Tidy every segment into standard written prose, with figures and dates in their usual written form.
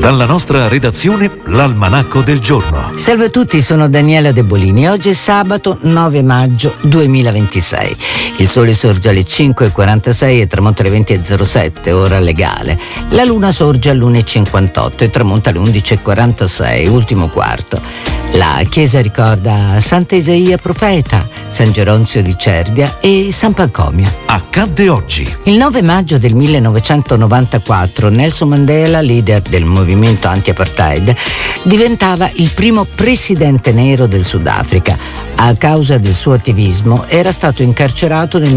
Dalla nostra redazione, l'Almanacco del giorno. Salve a tutti, sono Daniela De Bolini. Oggi è sabato 9 maggio 2026. Il sole sorge alle 5:46 e tramonta alle 20:07, ora legale. La luna sorge all'1:58 e tramonta alle 11:46, ultimo quarto. La chiesa ricorda Santa Isaia Profeta, San Geronzio di Cervia e San Pancomio. Accadde oggi. Il 9 maggio del 1994 Nelson Mandela, leader del movimento anti-apartheid, diventava il primo presidente nero del Sudafrica. A causa del suo attivismo era stato incarcerato nel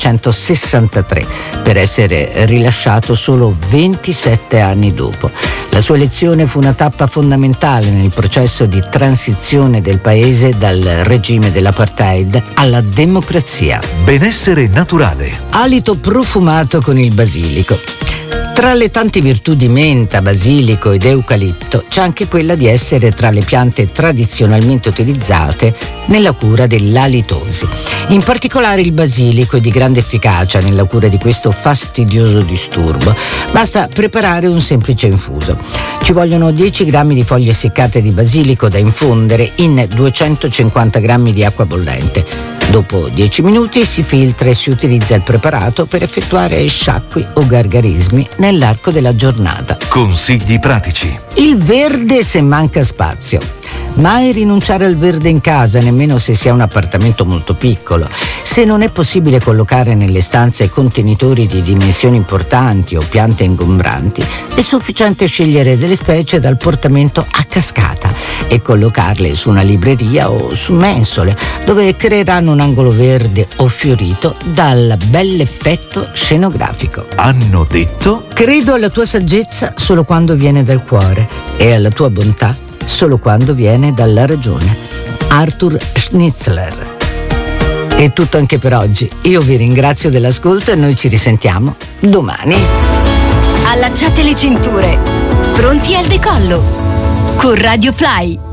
1963 per essere rilasciato solo 27 anni dopo. La sua elezione fu una tappa fondamentale nel processo di transizione del paese dal regime dell'apartheid alla democrazia. Benessere naturale. Alito profumato con il basilico. Tra le tante virtù di menta, basilico ed eucalipto c'è anche quella di essere tra le piante tradizionalmente utilizzate nella cura dell'alitosi. In particolare il basilico è di grande efficacia nella cura di questo fastidioso disturbo. Basta preparare un semplice infuso. Ci vogliono 10 grammi di foglie seccate di basilico da infondere in 250 grammi di acqua bollente. Dopo 10 minuti si filtra e si utilizza il preparato per effettuare sciacqui o gargarismi nell'arco della giornata. Consigli pratici. Il verde se manca spazio. Mai rinunciare al verde in casa, nemmeno se si ha un appartamento molto piccolo. Se non è possibile collocare nelle stanze contenitori di dimensioni importanti o piante ingombranti, è sufficiente scegliere delle specie dal portamento a cascata e collocarle su una libreria o su mensole, dove creeranno un angolo verde o fiorito dal bell'effetto scenografico. Hanno detto? Credo alla tua saggezza solo quando viene dal cuore e alla tua bontà solo quando viene dalla ragione. Arthur Schnitzler. È tutto anche per oggi. Io vi ringrazio dell'ascolto e noi ci risentiamo domani. Allacciate le cinture. Pronti al decollo. Con Radio Fly.